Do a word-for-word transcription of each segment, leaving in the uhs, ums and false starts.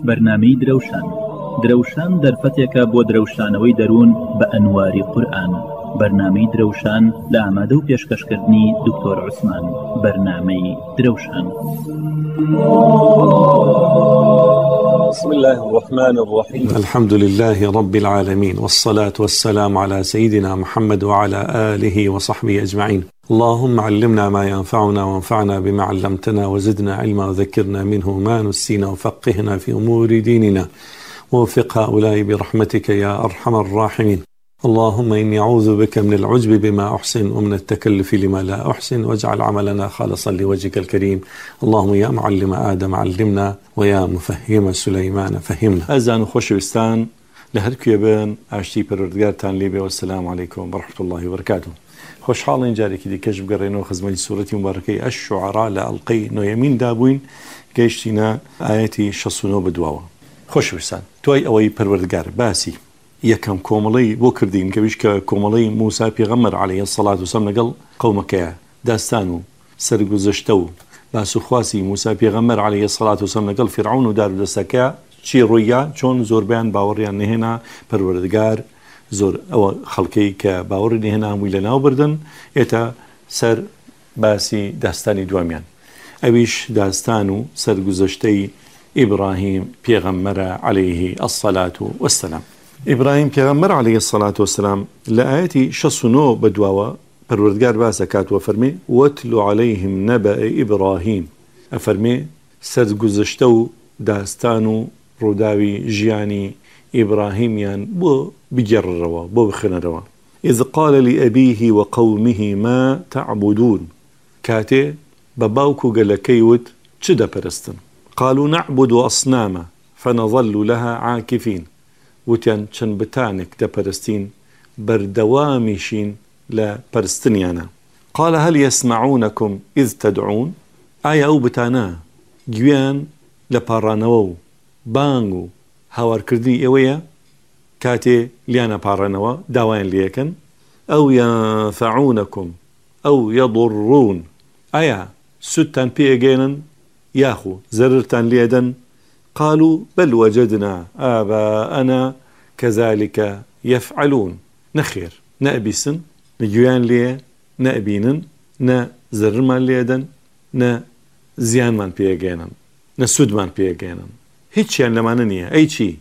بەرنامەی درەوشان درەوشان دەرفەتێکە بۆ درەوشانەوەی دەروون بە ئەنواری قورئان. بەرنامەی درەوشان لە ئامادە و پێشکەشکردنی دکتۆر عوسمان. بەرنامەی درەوشان. بسم الله الرحمن الرحيم. الحمد لله رب العالمين، والصلاة والسلام على سيدنا محمد وعلى آله وصحبه أجمعين. اللهم علمنا ما ينفعنا وانفعنا بما علمتنا وزدنا علما وذكرنا منه ما نسينا وفقهنا في أمور ديننا ووفق هؤلاء برحمتك يا أرحم الراحمين. اللهم إني أعوذ بك من العجب بما أحسن ومن التكلف لما لا أحسن، واجعل عملنا خالصا لوجهك الكريم. اللهم يا معلم آدم علمنا ويا مفهم سليمان فهمنا. أزان خوشوستان لهركو يبان عشتي پروردگارتان ليبي، والسلام عليكم ورحمة الله وبركاته. خوش حالين جاري كدي كشف قرينو خزمي سورة مباركة الشعراء لألقي نو يمين دابوين كيشتنا آياتي شصونو بدواوا. خوشوستان توي أوي پروردگار باسي یەکەم کۆمەڵەی بۆ کردین کە ویش کە کۆمەڵەی موسا پێغەمبەر عەلەیهی السەڵات وسەلام لەگەڵ قەومەکەیە داستان و سەرگوزەشتە و باسوخواسی موسا پێغەمبەر عەلەیهی السەڵات وسەلام لەگەڵ فیرعون و دارودەستەکە چی ڕوویە، چۆن زۆربیان باوەڕیان نەهێنا پەروەردگار، زۆر ئەوە خەڵکەی کە باوەڕی نەهێنا هەمووی لەناو بردن. ئێتە سەر باسی داستانی دوامیان، ئەویش داستان و سەرگوزەشتەی ئیبراهیم پێغەمبەرە عەلەیهی السەڵات وسەلام. ئیبراهیم پێغەمبەر عەلەیهی السەڵات وسەلام لە ئاەتی شەست و نۆ بەدواوە پەروەردگار باس دەکاتوە، فەرمێ وەتلو عەلەیهیم نەبەئ ئیبراهیم، ئەفەرمێ سەرگوزەشتە و داستان و ڕووداوی ژیانی ئیبراهیمیان بۆ بگەڕڕەوە، بۆ بخێنەرەوە. إذ قال لأبيه وقومه ما تعبدون، کاتێ بە باوک و گەلەکەی وت چ دەپەرستن؟ قالوا نعبد أصناما فنظل لها عاكفين، وتیان چەند بتانێک دەپەرستین بەردەوامیشین لە پەرستنیانە. قال هل يسمعونكم إذ تدعون، ئایا ئەو بتانە گوێیان لە پاڕانەوە و بانگ و هاوارکردنی ئێوەیە کاتێ لیانە پاڕێنەوە داوایان لێکەن؟ ئەو ينفعونكم ئەو يضرون، ئایا سودتان پێگەێنن یاخو زەررتان لێدەن؟ قالوا بل وجدنا آباءنا كذلك يفعلون، نخير نأبيسن نجوان ليه نأبينن نا زرمان ليدن نا زيان من بيجينن نا سود من بيجينن، هيك شيء لما ننيه أي شيء.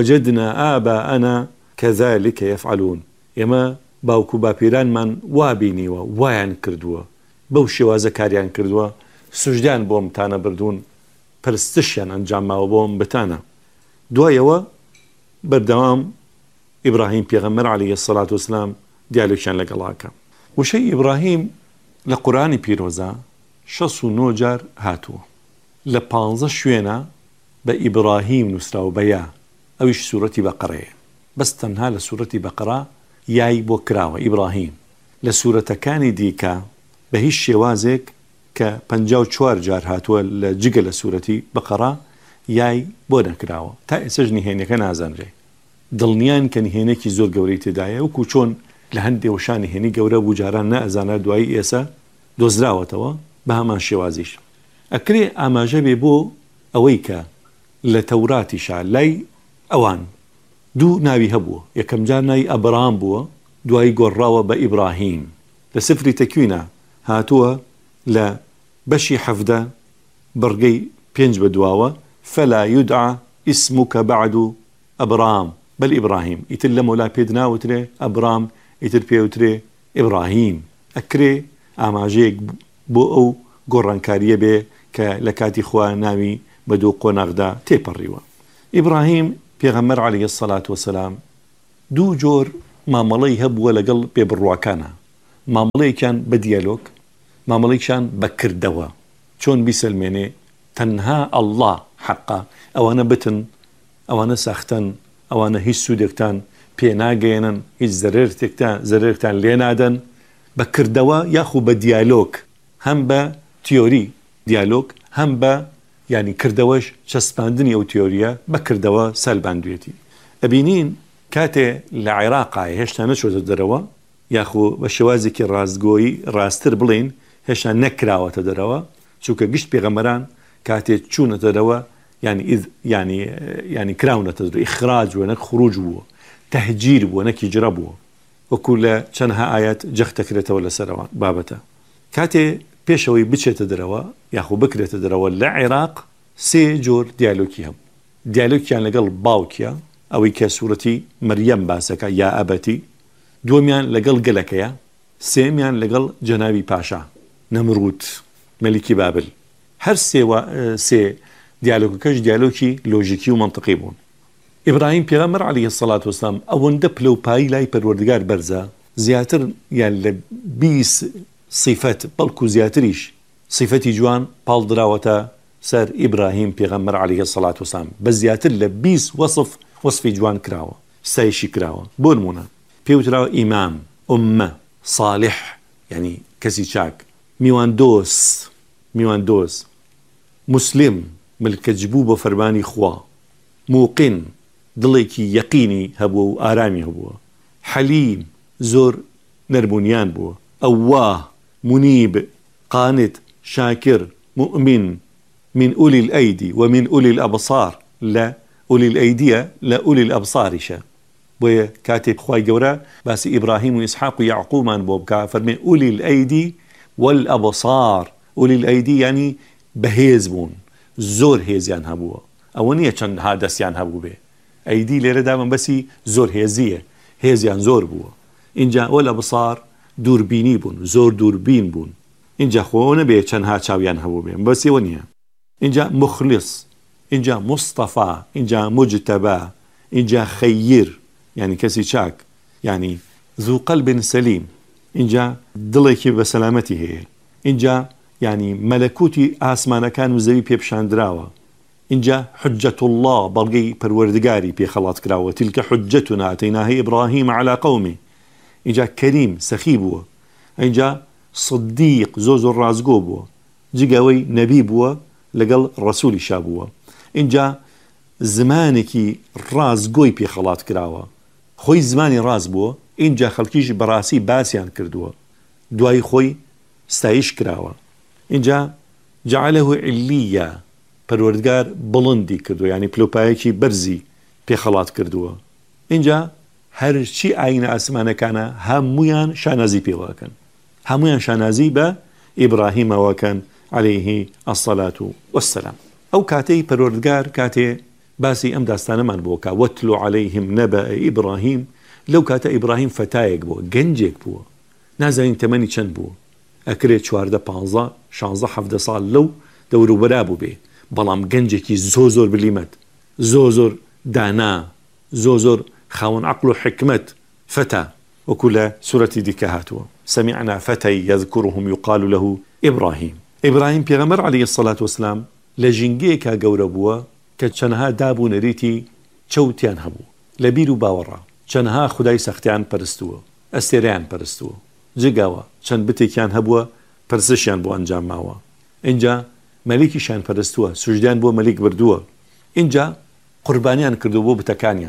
وجدنا آباءنا كذلك يفعلون، يما باوكو بابيران من وابيني ووايان كردوا بوشي وازكاريان كردوا سجدان بوم تانا بردون پرستشیان ئەنجام ماوە بۆم بتانە. دوایەوە بەردەوام ئیبراهیم پێغەمبەر عەلەیهی السەڵات وسەلام دیالۆگیان لەگەڵاکە. وشەی ئیبراهیم لە قورئانی پیرۆزە شەست و نۆ جار هاتووە، لە پانزە شوێنە بە ئیبراهیم نووسراوە بە یا، ئەویش سوورەتی بەقەرەیە، بەس تەنها لە سوورەتی بەقەرە یای بۆ کراوە ئیبراهیم. لە سوورەتەکانی دیکە بە هیچ شێوازێک کە پەنجا و چوار جار هاتووە لە جگە لە سوورەتی بەقەرە یای بۆ نەکراوە، تا ئێسەش نهێنیەکە نازانرێ. دڵنیان کە نهێنێکی زۆر گەورەی تێدایە، وەکو چۆن لە هەندێک وشان نهێنی گەورە بوو جاران نەئەزانە دوایی ئێسە دۆزراوەتەوە بە هەمان شێوازیش. ئەکرێ ئاماژە بێ بۆ ئەوەی کە لە تەوراتیشا لای ئەوان دوو ناوی هەبووە، یەکەم جار ناوی ئەبرام بووە، دوایی گۆڕاوە بە ئیبراهیم. لە سفری تەکوینە هاتووە لە بەشی حەفدە بەڕگەی پێنج بەدواوە فەلا یودعا ئیسموکە بەعد ئەبرام بەل ئیبراهیم، ئیتر لە مۆلا پێ ناوترێ ئەبرام، ئیتر پێوترێ ئیبراهیم. ئەکرێ ئاماژەیەک بۆ ئەو گۆڕانکاریە بێ کە لە کاتی خوا ناوی بە دوو قۆناغدا تێپەڕیوە. ئیبراهیم پێغەمبەر عەلەیهی السەڵات وسەلام دوو جۆر مامەڵەی هەبووە لەگەڵ پێبڕواکانە، مامەڵەیەکیان بە دیالۆگ، مامەڵێکیان بەکردەوە، چۆن بیسەلمێنێ تەنها ئەڵڵا حەقا، ئەوانە بتن، ئەوانە ساختن، ئەوانە هیچ سوودێکتان پێ ناگەێنن، هیچ زەرێرتان لێ نادەن، بەکردەوە یاخو بە دیالۆگ، هەم بە تیۆری دیالۆگ، هەم بە ینی کردەوەش چەسپاندنی ئەو تیۆریە بەکردەوە سەلباندوێتی. ئەبینین کاتێ لە عێراقای هێشتا نەچۆتە دەرەوە، یاخو بە شێوازێکی ڕاستگۆیی ڕاستتر بڵین هێشتا نەکراوەتە دەرەوە، چونکە گشت پێغەمبەران کاتێ چوونەتە دەرەوە يعني إذ يعني يعني كراونة تدري إخراج ونك خروج بو تهجير بو نك يجربو وكل شنها آيات جختكرته ولا سروان بابته كاتي بيشوي بتشة دروا ياخو بكرة دروا للعراق سي جور ديالوكي هم ديالوكي يعني لقل باوكيا أو كسورتي مريم باسكا يا أبتي دوميان لقل قلكيا سيميان لقل جنابي باشا نمروت ملكي بابل هر سي و سي ديالوكي كش ديالوكي لوجيكي ومنطقي بون إبراهيم بيغمر عليه الصلاة والسلام أون دبلو باي لاي پروردگار برزا زياتر يعني بيس صفات بلكو زياتريش صفتي جوان بال دراوتا سر إبراهيم بيغمر عليه الصلاة والسلام بزياتر لبيس وصف وصفي جوان كراوة سايشي كراوة بورمونا بيوتراو إمام أمة صالح يعني كسي شاك ميوان دوس ميوان دوس مسلم ملك جبوبة فرباني خوا موقن دڵێکی یەقینی هەبووە و ئارامی هەبووە حەلیم زۆر نەرمونیان بووە ئەواه منیب قانت شاکر مؤمن من أولي الأيدي ومن أولي الأبصار لا أولي الأيدية لا أولي الأبصارشة بويا كاتب خواي جورا بس إبراهيم وإسحاق ويعقوب من بوبكا فرمي أولي الأيدي والأبصار أولي الأيدي يعني بهيزبون زور هيزيان هبووە ئەوە نییە چەند هادەسیان هەبوو بێ ئەیدی لێرە دامن بەسی زۆر هێزیە هێزیان زۆر بووە اینجا وەلە بصار دووربینی بوون زۆر دووربین بوون اینجا خۆ نەبێ چەندها چاویان هەبوو بێ بەسیەوە نییە اینجا مخلص اینجا مصطفى اینجا مجتبى اینجا خير يعني کەسی چاک يعني ذو قلب سليم اینجا دڵێکی بە سەلامەتی هەیە اینجا يعني مەلەکوتی ئاسمانەکان و زەوی پێپشاندراوە اینجا حجة الله بلغي پروردگاري بي خلاص كراوة تلك حجتنا اتيناها إبراهيم على قومه اینجا كريم سخي بوا اینجا صديق زوز الرازقو بوا جيقاوي نبي بوا لقل رسولي شابوا اینجا زمانكي رازقوي بي خلاص كراوة خوي زماني راز بوا اینجا خلقيش براسي باسيان كردوا دواي خوي ستايش كراوة اینجا جعله عليا پروردگار بلندی کردو یعنی پلوپایکی برزی پی خلاط کردووە اینجا هر چی ئاینە ئاسمانەکانە هەمویان شانازی پێوەکەن هەمویان شانازی بە ئیبراهیمەوەکەن عليه الصلاة والسلام ئەو کاتەی پەروەردگار کاتێ باسی ئەم داستانەمان بۆکە وەتلو عليهم نەبە ئیبراهیم لەو کاتە ئیبراهیم فەتایەک بووە گەنجێک بووە نازانین تەمەنی چەند بووە ئەکرێت چواردە پانزە شانزە حەڤدە ساڵ لەو دەوروبەرا بوو بێ بەڵام گەنجێکی زۆ زۆر بلیمەت زۆ زۆر دانا زۆ زۆر خاوەن عەقڵ و حکمت فەتا وەکو لە سورەتی دیکە هاتووە سمعنا فتى يذكرهم يقال له إبراهيم إبراهيم پێغەمبەر عليه الصلاة والسلام لە ژینگەیەکە گەورە بووە کە چەندها دابوو نەریتی چەوتیان هەبوو لە بیر و باوەڕا چەندها خودای سەختیان پەرستووە ئەستێرەیان پەرستووە جگاوە چەند بتێکیان هەبووە پەرسشیان بۆ ئەنجام ماوە اینجا مەلیکیشان پەرستووە سوژدیان بۆ مەلیک بردووە اینجا قوربانیان کردو بۆ بتەکانیان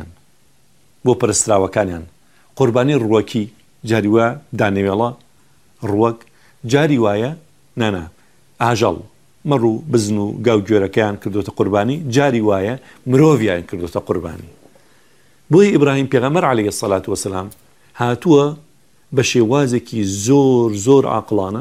بۆ پەرستراوەکانیان قوربانی ڕووەکی جاری وایە دانەوێڵە ڕووەک جاری وایە نانا ئاژەڵ مەڕ و بزن و گاو گوێرەکەیان کردوتە قوربانی جاری وایە مرۆڤیان کردوتە قوربانی بۆی ئیبراهیم پێغەمبەر عليه الصلاة والسلام هاتووە بە شێوازێکی زۆر زۆر عاقڵانە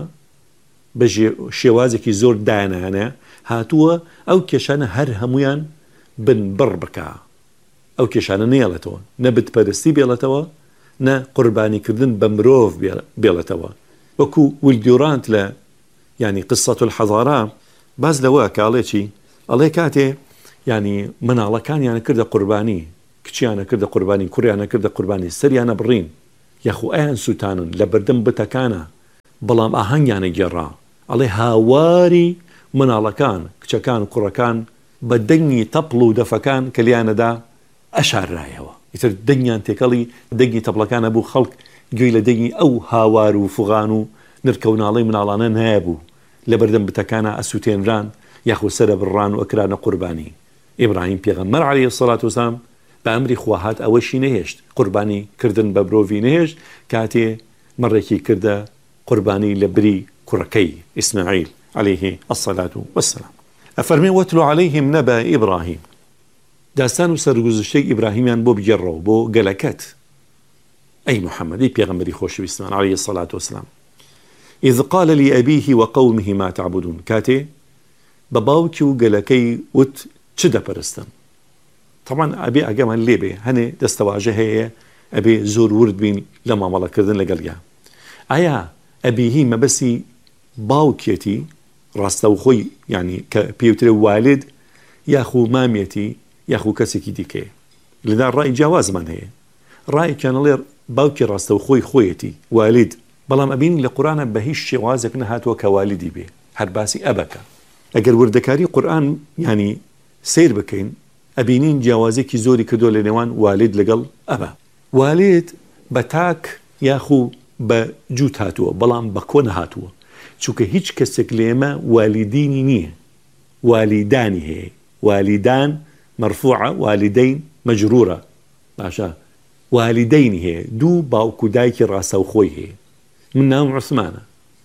بە شێوازێکی زۆر دانانە هاتووە ئەو کێشانە هەر هەمویان بنبڕ بکە ئەو کێشانە نێڵێتەوە نە بتپەرستی بێڵێتەوە نە قوربانیکردن بە مرۆڤ بێڵێتەوە وەکو ویلدیۆرانت لە ینی قسەت الحەضارە باز لەوە کە ئەڵێ چی ئەڵێ کاتێ ینی مناڵەکانیانە کردە قوربانی کچیانە کردە قوربانی کوڕیانە کردە قوربانی سەریانە بڕین یاخو ئەیان سوتانن لە بەردەم بتەکانە بەڵام ئاهەنگیانە گێڕا ئەڵێ هاواری مناڵەکان کچەکان و کوڕەکان بە دەنگی تەپڵ و دەفەکان کە لیانەدا ئەشاررایەوە ئیتر دەنگیان تێکەڵی دەنگی تەپڵەکانە بوو خەڵک گوێی لە دەنگی ئەو هاوار و فوغان و نرکەوناڵەی مناڵانە نایبوو لە بەردەم بتەکانە ئەسووتێنران یاخو سەرە بڕان و ئەکرانە قوربانی ئیبراهیم پێغەمبەر عليه الصلاة والسلام بە ئەمری خوا هات ئەوەشی نەهێشت قوربانی کردن بە مرۆڤی نەهێشت کاتێ مەڕێکی کردە قوربانی لە بری کوڕەکەی ئیسماعیل عليه الصلاة والسلام ئەفەرمێ وەتلو عەلەیهیم نەبە ئیبراهیم، داستان و سەرگوزشتەی ئیبراهیمیان بۆ بگەڕەوە بۆ گەلەکەت ئەی محەممەد، ئەی پێغەمبەری خۆشەویستمان عەلەیهی السەڵات وەسەلام. إذ قال لأبيه وقومه ما تعبدون، كاتي بباوكي وقلكي وت چدا پرستن. طبعا أبي أقام الليبي هني دستواجه هي أبي زور ورد بين لما مالا كردن لقلقا أيا أبيه ما بسي باوكيتي راستو خوي يعني كبيوتري والد ياخو ماميتي ياخو كسكي ديكي، لذا الرأي جواز من هي رأي كان لير باوكي راستو خوي خويتي والد، بلام أبين لقرآن بهيش شوازك نهات وكوالدي به هر باسي أبكا. أجر وردكاري قرآن يعني سير بكين أبينين جوازك زوري كدول لنوان والد لقل أبا، والد بتاك ياخو بجوت هاتوا بلام بكون هاتوا، چونك هيج كسك ليما والديني نيه، والداني هي، والدان مرفوعة، والدين مجرورة، باشا والدين هي دو باوكو دايكي راسو خوي هي من نام عثمانة،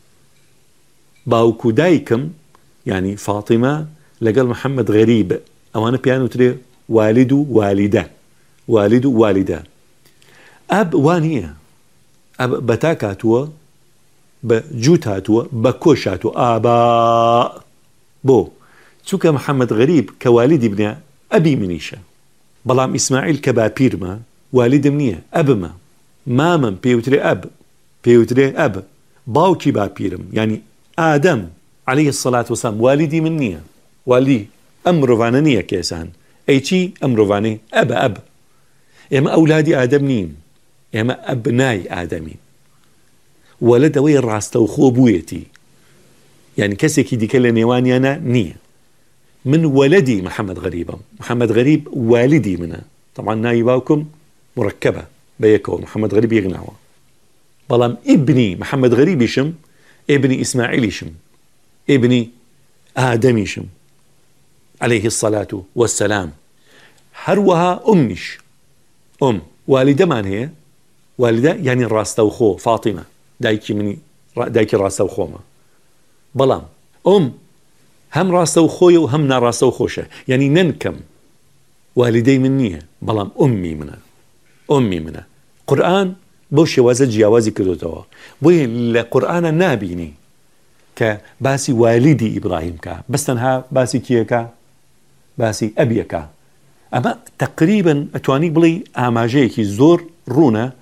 باوكو دايكم يعني فاطمة لقال محمد غريب، أوانا بيانو تري والدو والدة، والدو والدة، أب وانية أب بتاكاتوا بجوتاتوا بكوشاتوا آباء بو چوكا محمد غريب كوالدي ابن أبي منيشة، بلام إسماعيل كبابير ما والد منية أب ما مامن بيوتري أب بيوتري أب باوكي بابيرم يعني آدم عليه الصلاة والسلام والدي منية، والدي أمرو فانانية كيسان أيشي أمرو فاني أب أب إما أولادي آدم نين إما أبناي آدمين، ولد وين راستو خو بويتي يعني كسكي دي كلا نيواني أنا نية من ولدي محمد غريب، محمد غريب والدي منه، طبعا نايباكم مركبة بيكو محمد غريب يغنعوا، بلام ابني محمد غريب يشم، ابني إسماعيل يشم، ابني آدم يشم عليه الصلاة والسلام. هروها أمش أم والدة من هي؟ والدة يعني راستو خو فاطمة دايكي مني دايكي راستو خوما، بلام أم هم راستو خوي وهم نراستو خوشة يعني ننكم والدي منية، بلام أمي منها أمي منها. قرآن بوشي وازد جيوازي كدوتوا بوي القرآن نابيني كباسي والدي إبراهيم كا بس تنها باسي كيكا باسي أبيكا، أما تقريبا أتواني بلي آماجيكي زور رونا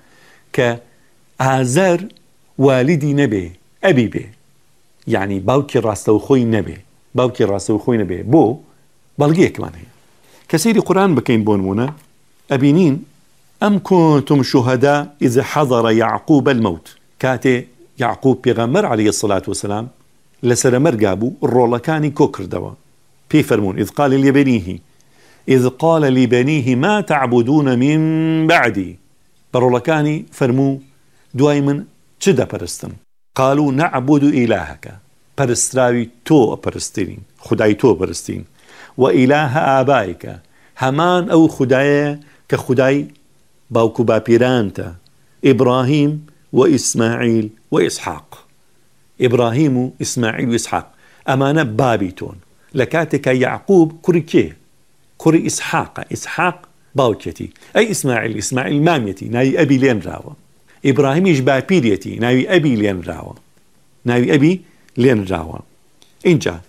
كآزار والدي نبي أبي بي يعني باوكي راستو خوي نبي باوكي راستو خوي نبي بو بلغيه كمان هي كسيري قرآن بكين بونمونا أبينين أم كنتم شهداء إذا حضر يعقوب الموت، كاتي يعقوب بيغمر عليه الصلاة والسلام لسر مرقابو الرولكاني كوكر دوا بي فرمون إذ قال لبنيه إذ قال لبنيه ما تعبدون من بعدي، برولكاني فرمو دوايمن چدا پرستن، قالوا نعبد إلهك پرستراوي تو پرستين خداي تو پرستين وإله آبائك همان أو خداي كخداي باوكو بابيرانتا إبراهيم وإسماعيل وإسحاق، إبراهيم وإسماعيل وإسحاق أمانة بابيتون لكاتك يعقوب كوريكي كوري إسحاق إسحاق باوكيتي أي إسماعيل إسماعيل ماميتي ناوي أبي لين راوة، إبراهيم يش بابيريتي ناوي أبي لين راوة ناوي أبي لين راوة. إنجا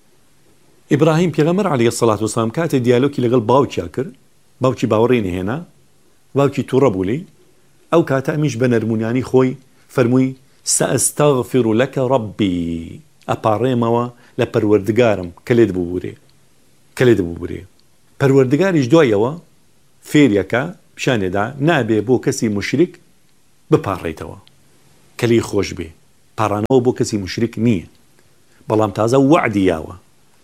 إبراهيم بيغمر عليه الصلاة والسلام كات ديالوكي لغل باوكي أكر باوكي باوريني هنا باوكي توربو لي أو كاتا مش بنرمونياني خوي فرموي سأستغفر لك ربي أباريموا لپروردگارم كليد بوري كليد بوري پروردگاريش دويوا فيريكا بشانه دا نابي بو كسي مشرك بپاريتوا كلي خوش بي پارانو بو كسي مشرك نية، بلام تازا وعدي ياوا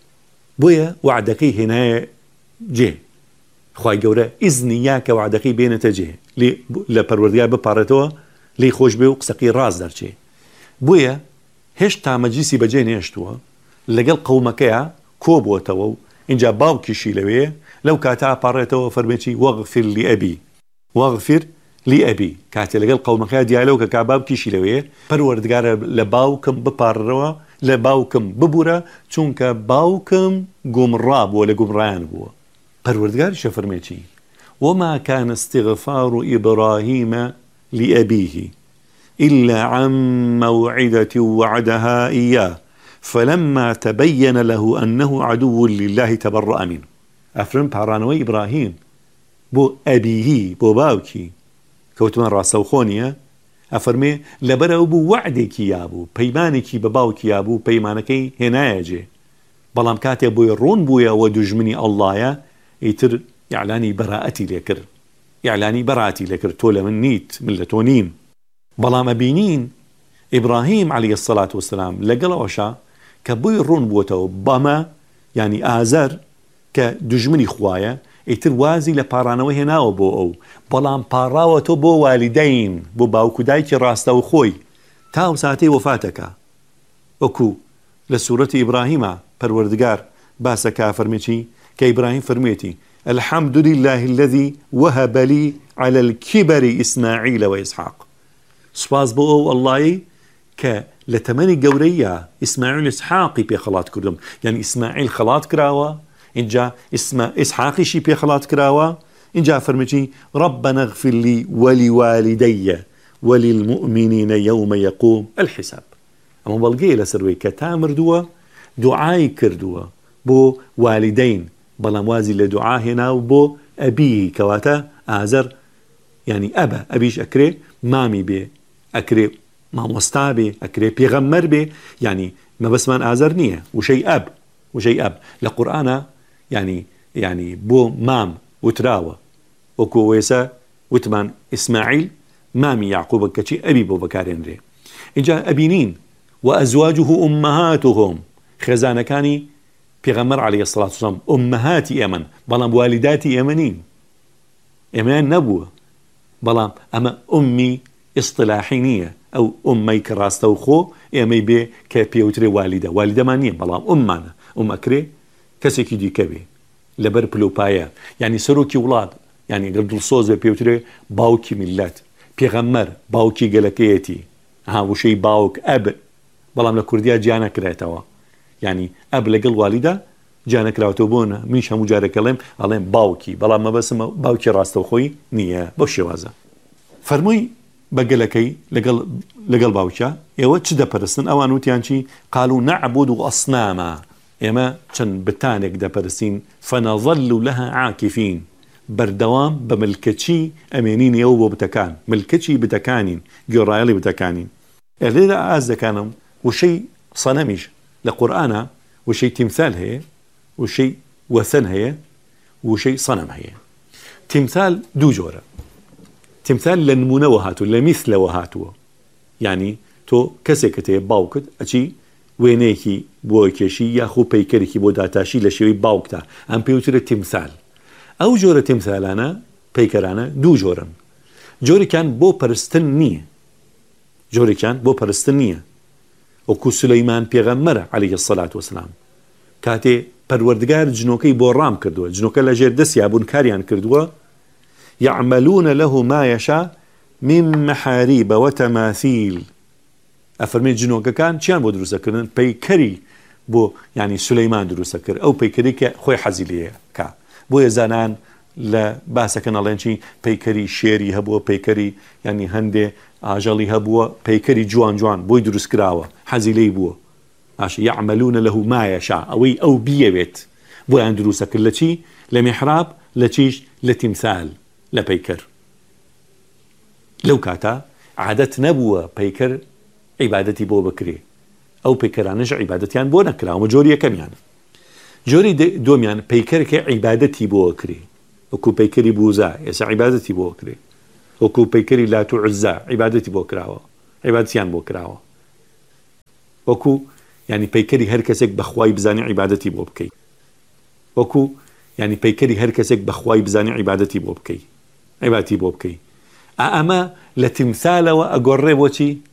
بويا وعدكي هنا جي خواهي قورا إذني ياك وعدكي بينتا جي لي لپروردگار بپاريتوا لي خوش بي وقسقي راز در جي بويا هش تا مجلسي بجي نيشتوا لقل قومكيا كوبوتوا إنجا باوكي شيلوية لو كاتا باريتوا فرميتي واغفر لي أبي واغفر لي أبي كاتي لقل قومكيا ديالوكا كاباوكي شيلوية پروردگار لباوكم بپارروا لباوكم ببورة چونك باوكم قمراب ولا قمران بو پروردگار شفرميتي وما كان استغفار إبراهيم لأبيه إلا عن موعدة وعدها إياه فلما تبين له أنه عدو لله تبرأ منه أفرم بارانوي إبراهيم بو أبيه بو باوكي كوتمان راسوخونيا أفرمي لبرأو بو وعدك يابو بيمانك بباوك يابو بيمانك هنا يجي بلام كاتب بو يرون بويا ودجمني الله يا يتر إعلاني براءتي لكر إعلاني براءتي لكر تولى من نيت من لتونين بلام بينين إبراهيم عليه الصلاة والسلام لقل وشا كبو يرون بوتو بما يعني آزر كدجمني خوايا يتر وازي لبارانوي هنا وبو أو بلام باراوتو بو والدين بو باوكو دايكي راستو خوي تاو ساعتي وفاتك وكو لسورة إبراهيم پروردگار باسا كافر ميشي كإبراهيم فرميتي الحمد لله الذي وهب لي على الكبر إسماعيل وإسحاق سباز بو الله ك لتمني قورية إسماعيل إسحاقي بي خلات كردم يعني إسماعيل خلات كراوة إنجا اسم إسحاقي شي بي خلات كراوة إنجا فرميتي ربنا اغفر لي ولوالدي وللمؤمنين يوم يقوم الحساب أما بلقي لسروي كتامر دوا دعاي كردوا بو والدين بلاموازي لدعاء هنا وبو أبيه كواتا آزر يعني أبا أبيش أكري مامي بي أكري ماموستا بي أكري بيغمر بي يعني ما بس من آزر نية وشي أب وشي أب لقرآن يعني يعني بو مام وتراوى وكويسا وتمان إسماعيل مامي يعقوب كشي أبي بو بكارين ري إجا أبينين وأزواجه أمهاتهم خزانة كاني پیغمبر عليه الصلاة والسلام أمهات يمن بلام والدات يمنين يمن نبوة بلام أما أمي اصطلاحينية أو أمي كراستو خو يمي بي كبيوتري والدة والدة مانية بلام أمانا أم أكري كسيكي دي كبي لبر بلوبايا يعني سروكي ولاد يعني قرد الصوز بيوتري باوكي ملات پیغمبر باوكي قلقيتي ها وشي باوك أب بلام لكردية جانا كريتوا يعني أب لقل والدة جانا كراوتوبونا منش همو جارك اللهم اللهم باوكي بلا ما بس باوكي راستو خوي نية بوشيوازا فرموي بقلكي لقل لقل باوكا يوا تشدا برسن اوانو تيانشي قالوا نعبد أصناما يما چن بتانك دا برسين فنظل لها عاكفين بردوام بملكتشي أمينين يوبو بتكان ملكتشي بتكانين جرايلي بتكانين الليلة آز كانوا وشي صنميش لقرآن وشي تمثال هي وشي وثن هي وشي صنم هي تمثال دو جورة تمثال لنمونة وهاتو لمثل وهاتو يعني تو كسكتي باوكت أشي وينيكي بوكيشي ياخو بيكريكي بوداتاشي لشوي باوكتا أم بيوتر تمثال أو جورة تمثالانا بيكرانا دو جورا جوري كان بو پرستن نية جوري كان بو پرستن نية وكو سليمان پیغمبر عليه الصلاة والسلام كاتي پروردگار جنوكي بو رام كردوا جنوكا لجير دس يابون كاريان كردوا يعملون له ما يشاء من محاريب وتماثيل أفرمي جنوكا كان چيان بو دروسا كردن بيكري بو يعني سليمان دروسا كرد أو بيكري كخوي حزيلية كا بو يزانان لباسا كان الله ينشي بيكري شيري هبوا بيكري يعني هندي آجالي هبوا بيكري جوان جوان بو يدرس كراوا حزيلي بو عشان يعملون له ما يشاء أو أو بيبت بو يندروسا كل شيء لمحراب لشيش لتمثال لبيكر لو كاتا عادة نبوة بيكر عبادتي بو بكري أو بيكرانج عبادتيان بو نكرا ومجورية كم يعني جوري دوم يعني بيكر كعبادتي بو بكري وكو بيكري بوزا يسا عبادتي بو بكري وكو بيكري لا تعزى عبادتي بو كراوة عبادتيان بو كراوة وكو يعني بيكري هر كسك بخواي بزاني عبادتي بو بكي وكو يعني بيكري هر كسك بخواي بزاني عبادتي بو بكي عبادتي بو بكي أما لتمثال وأقرب وشي